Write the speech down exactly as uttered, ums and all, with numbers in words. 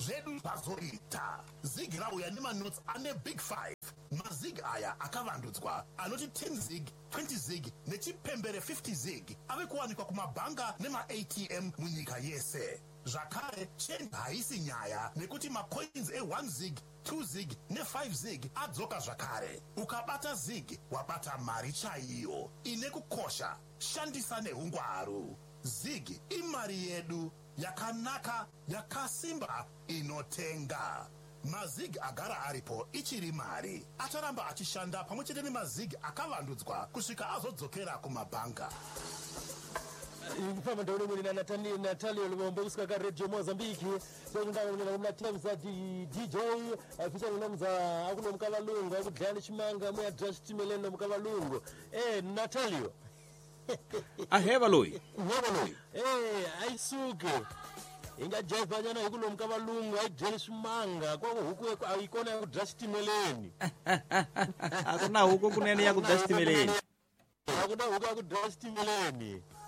zvedu zvazoita. Zig rauya nemanotes ane big five. Mazig aya akavandudzwa anoti ten zig, twenty zig nechipembere fifty zig ave kuwanikwa kumabhanga nema-A T M munyika yese. Zvakare change haisi nyaya nekuti macoins e-one zig, two zig ne-five zig adzoka zvakare. Ukabata zig wabata mari chaiyo ine kukosha. Shandisa nehungwaru. Zig imari yedu yakanaka yakasimba inotenga. Mazig agara aripo ichiri mari acharamba achishanda pamwechete nemazig akavandudzwa kusvika azodzokera kumabhanga. Ifama ndaone mwini na Natali Natali Lumombo kusika Radio Mozambique sokunda mwini na Thames D J afisa nomza akuno mkavalungu akudlana chimanga mwa Just Meleno mkavalungu. Eh Natalio aheva loyi Ngabaloyi eh ayisuke inga jeva nyana ikuno mkavalungu ayidlana chimanga kwa huku ayikona ku Just Meleni akuna huko kunene ya ku Just Meleni akuna huko ku Just Meleni.